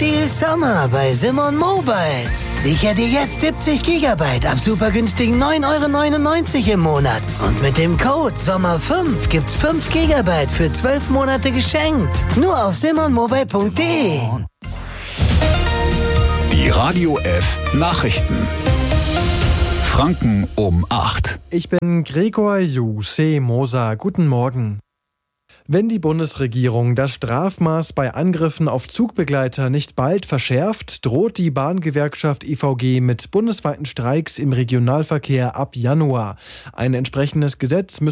Deal Sommer bei Simon Mobile. Sicher dir jetzt 70 Gigabyte ab super günstigen 9,99 € im Monat. Und mit dem Code SOMMER5 gibt's 5 Gigabyte für 12 Monate geschenkt. Nur auf simonmobile.de. Die Radio F Nachrichten. Franken um 8. Ich bin Gregor Juse Moser. Guten Morgen. Wenn die Bundesregierung das Strafmaß bei Angriffen auf Zugbegleiter nicht bald verschärft, droht die Bahngewerkschaft IVG mit bundesweiten Streiks im Regionalverkehr ab Januar. Ein entsprechendes Gesetz